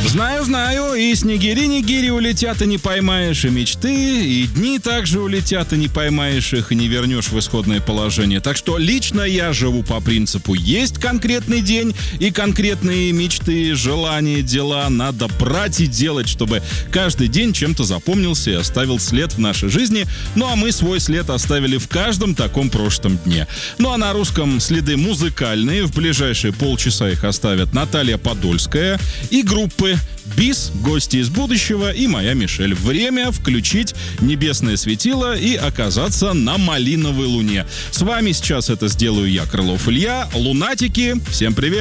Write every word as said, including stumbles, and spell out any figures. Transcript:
Знаю, знаю, и снегири-нигири улетят, и не поймаешь, и мечты, и дни также улетят, и не поймаешь их, и не вернешь в исходное положение. Так что лично я живу по принципу: есть конкретный день и конкретные мечты, желания, дела. Надо брать и делать, чтобы каждый день чем-то запомнился и оставил след в нашей жизни. Ну а мы свой след оставили в каждом таком прошлом дне. Ну а на русском следы музыкальные. В ближайшие полчаса их оставят Наталья Подольская и группы Бис, Гости из будущего и моя Мишель. Время включить небесное светило и оказаться на малиновой луне. С вами сейчас это сделаю я, Крылов Илья. Лунатики, всем привет!